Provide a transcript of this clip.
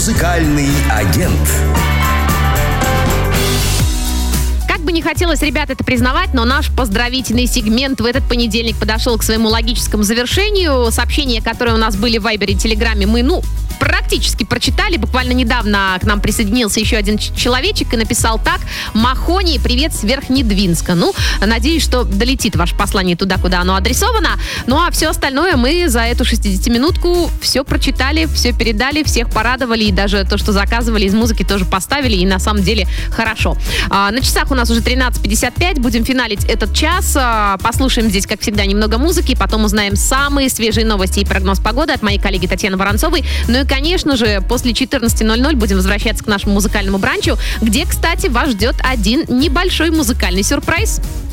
Музыкальный агент. Как бы не хотелось, ребят, это признавать, но наш поздравительный сегмент в этот понедельник подошел к своему логическому завершению. Сообщения, которые у нас были в Вайбере и Телеграме, мы, практически прочитали. Буквально недавно к нам присоединился еще один человечек и написал так: «Махоний, привет с Верхнедвинска». Надеюсь, что долетит ваше послание туда, куда оно адресовано. А все остальное мы за эту 60-минутку все прочитали, все передали, всех порадовали. И даже то, что заказывали из музыки, тоже поставили. И на самом деле хорошо. На часах у нас уже 13:55. Будем финалить этот час. Послушаем здесь, как всегда, немного музыки. Потом узнаем самые свежие новости и прогноз погоды от моей коллеги Татьяны Воронцовой. И, конечно же, после 14:00 будем возвращаться к нашему музыкальному бранчу, где, кстати, вас ждет один небольшой музыкальный сюрприз.